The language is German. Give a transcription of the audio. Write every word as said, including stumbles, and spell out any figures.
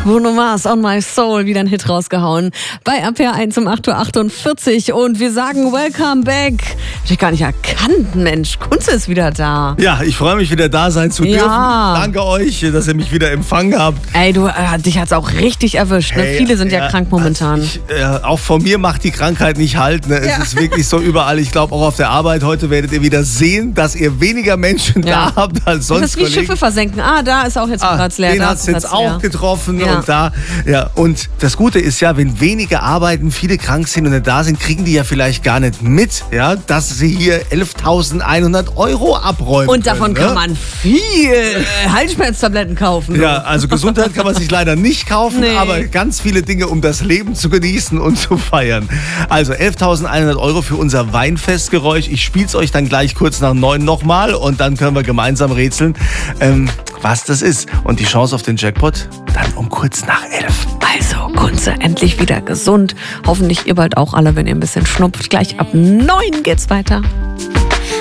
Bruno Mars, On My Soul, wieder ein Hit rausgehauen. Bei R P R eins um acht Uhr achtundvierzig und wir sagen Welcome back. Hab ich gar nicht erkannt, Mensch. Kunze ist wieder da. Ja, ich freue mich, wieder da sein zu dürfen. Ja. Danke euch, dass ihr mich wieder empfangen habt. Ey, du, äh, dich hat's auch richtig erwischt. Ne? Hey, Viele sind ja, ja krank momentan. Also ich, äh, auch von mir macht die Krankheit nicht halt. Ne? Es Ja. ist wirklich so überall. Ich glaube, auch auf der Arbeit heute werdet ihr wieder sehen, dass ihr weniger Menschen Ja. da habt als sonst. Das ist wie Kollegen. Schiffe versenken. Ah, da ist auch jetzt Ah, Platz leer. den da hat ist es jetzt Platz auch leer. getroffen Ja. und da, ja. Und das Gute ist ja, wenn wenige arbeiten, viele krank sind und nicht da sind, kriegen die ja vielleicht gar nicht mit, ja, dass sie hier elftausendeinhundert Euro abräumen. Und davon können, kann ne? man viel äh, Halsschmerztabletten kaufen. Ja, also Gesundheit kann man sich leider nicht kaufen, Nee. aber ganz viele Dinge, um das Leben zu genießen und zu feiern. Also elftausendeinhundert Euro für unser Weinfestgeräusch. Ich spiel's euch dann gleich kurz nach neun nochmal und dann können wir gemeinsam rätseln, ähm, was das ist. Und die Chance auf den Jackpot dann um kurz nach elf. Also, Kunze, endlich wieder gesund. Hoffentlich ihr bald auch alle, wenn ihr ein bisschen schnupft. Gleich ab neun geht's weiter.